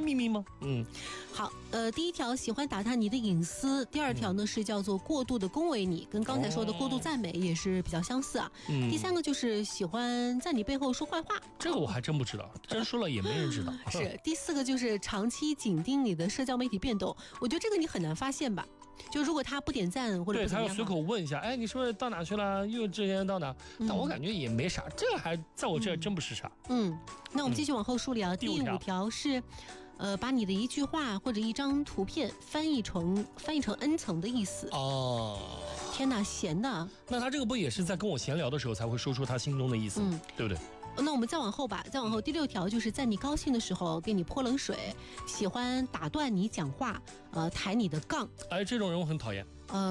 秘密吗？ 好，第一条喜欢打探你的隐私，第二条呢是叫做过度的恭维你，跟刚才说的过度赞美也是比较相似啊。第三个就是喜欢在你背后说坏话， 这个我还真不知道，真说了也没人知道。 是第四个就是长期紧盯你的社交媒体变动，我觉得这个你很难发现吧。就如果他不点赞或者对他要随口问一下，哎，你说到哪去了？又之前到哪？但我感觉也没啥，这个还在我这儿真不是啥。 那我们继续往后梳理啊。第5条是，把你的一句话或者一张图片翻译成 N 层的意思。哦，天哪，闲的。 那他这个不也是在跟我闲聊的时候才会说出他心中的意思，对不对？ 那我们再往后吧，再往后第6条就是在你高兴的时候给你泼冷水，喜欢打断你讲话，抬你的杠。 哎，这种人我很讨厌。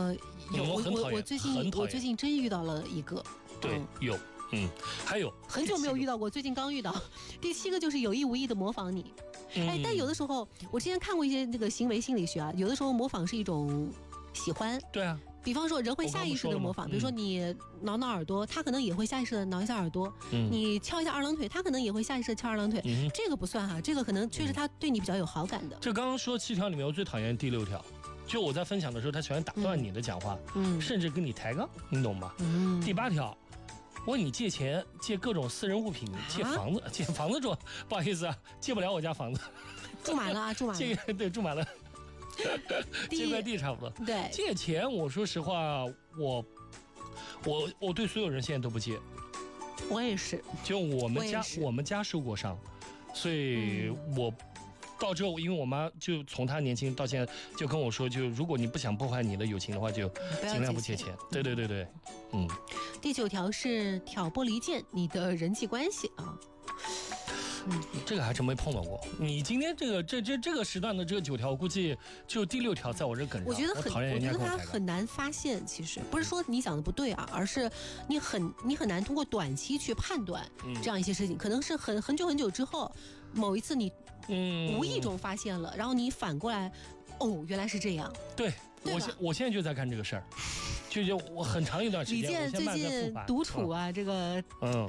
我最近真遇到了一个。 对，有。还有很久没有遇到过，最近刚遇到。第7个就是有意无意的模仿你。但有的时候我之前看过一些那个行为心理学啊，有的时候模仿是一种喜欢。 对啊。 比方说人会下意识的模仿，比如说你挠耳朵，他可能也会下意识的挠一下耳朵。你翘一下二郎腿，他可能也会下意识的翘二郎腿。这个不算哈，这个可能确实他对你比较有好感的。 这刚刚说7条里面我最讨厌第6条，就我在分享的时候他喜欢打断你的讲话，甚至跟你抬杠，你懂吗？第8条，问你借钱，借各种私人物品，借房子住，不好意思啊，借不了我家房子， 住满了啊，住满了。 对，住满了。借块地差不多。 对， 借钱，我说实话，我对所有人现在都不借。 我也是。 就我们家受过伤，所以我到之后，因为我妈就从她年轻到现在就跟我说，就如果你不想破坏你的友情的话，就尽量不借钱。对。 第9条是挑拨离间你的人际关系啊。 这个还真没碰到过。你今天这个时段的这个9条，估计就第6条在我这梗上。 我觉得它很难发现，其实不是说你讲的不对啊，而是你很难通过短期去判断这样一些事情，可能是很久之后，某一次你无意中发现了，然后你反过来，哦，原来是这样。 对，我现在就在干这个事儿，就我很长一段时间。 李健最近独处啊，这个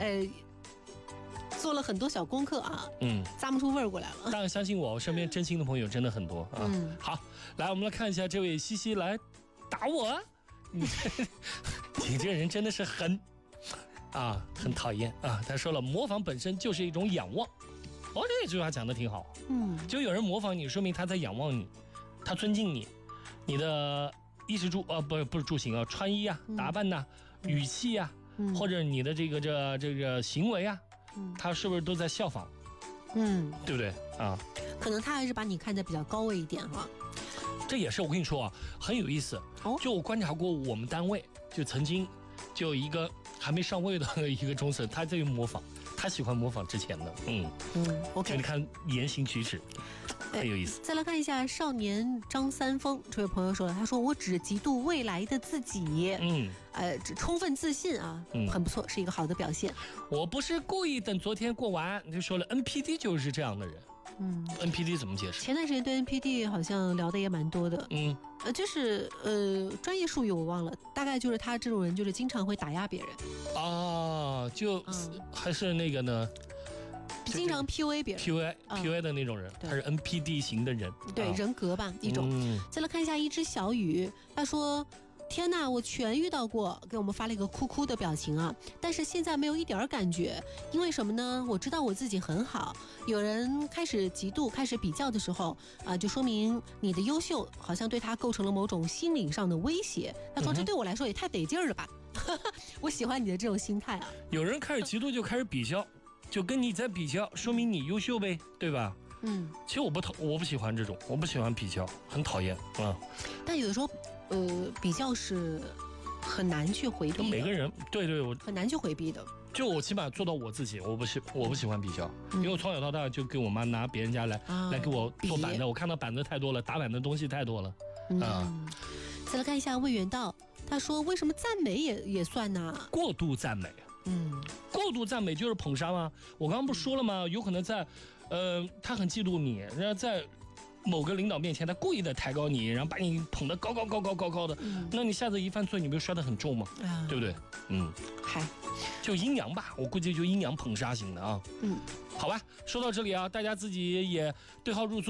做了很多小功课啊，咂摸出味儿过来了。 当然相信我身边真心的朋友真的很多啊。好，来我们来看一下这位西西来打我啊，你这个人真的是很讨厌啊。他说了，模仿本身就是一种仰望。这句话讲的挺好。就有人模仿你，说明他在仰望你，他尊敬你，你的衣食住不是住行啊，穿衣啊，打扮呐，语气啊，或者你的这个行为啊。他是不是都在效仿？对不对啊？ 可能他还是把你看得比较高位一点哈。 这也是我跟你说啊，很有意思。就我观察过我们单位，就曾经就一个还没上位的一个中层，他在模仿，他喜欢模仿之前的。OK， 你看言行举止。很有意思。 再来看一下少年张三丰，这位朋友说了，他说我只嫉妒未来的自己，充分自信啊，很不错，是一个好的表现。 我不是故意等昨天过完，就说了 NPD 就是这样的人。NPD 怎么解释？ 前段时间对 NPD 好像聊的也蛮多的。就是专业术语我忘了，大概就是他这种人就是经常会打压别人啊， 就还是那个呢。 经常 PUA 别人 ，PUA 的那种人，他是 NPD 型的人， 对人格吧一种。再来看一下一只小雨，他说：“天哪，我全遇到过。”给我们发了一个哭哭的表情啊！但是现在没有一点感觉，因为什么呢？我知道我自己很好。有人开始嫉妒、开始比较的时候就说明你的优秀好像对他构成了某种心理上的威胁。他说：“这对我来说也太得劲儿了吧！”我喜欢你的这种心态啊！ 有人开始嫉妒就开始比较。就跟你在比较，说明你优秀呗，对吧？其实我不喜欢这种，我不喜欢比较，很讨厌啊。 但有的时候，比较是很难去回避的。 每个人，对，我很难去回避的。 就我起码做到我自己，我不喜欢比较，因为我从小到大就跟我妈拿别人家来给我做板子，我看到板子太多了，打板的东西太多了再来看一下魏元道，他说为什么赞美也算呢？ 过度赞美。过度赞美就是捧杀吗？我刚刚不说了吗？有可能在，他很嫉妒你，然后在某个领导面前，他故意的抬高你，然后把你捧得高的，那你下次一犯错，你不是摔得很重吗？对不对？就阴阳吧，我估计就阴阳捧杀型的啊。好吧，说到这里啊，大家自己也对号入座。